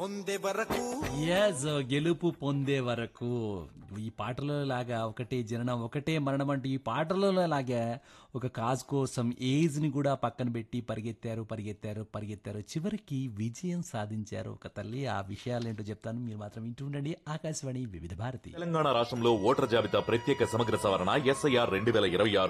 పొందే వరకు ఎస్ గెలుపు పొందే వరకు ఈ పాటలో లాగా ఒకటే జననం ఒకటే మరణం అంటూ ఈ పాటలలో లాగా ఒక కాజ్ కోసం ఏజ్ ని కూడా పక్కన పెట్టి పరిగెత్తారు పరిగెత్తారు పరిగెత్తారు చివరికి విజయం సాధించారు ఒక తల్లి. ఆ విషయాలేంటో చెప్తాను, మీరు మాత్రం వింటూ ఉండండి ఆకాశవాణి వివిధ భారతి. తెలంగాణ రాష్ట్రంలో ఓటర్ జాబితా ప్రత్యేక సమగ్ర సవరణ SIR 2026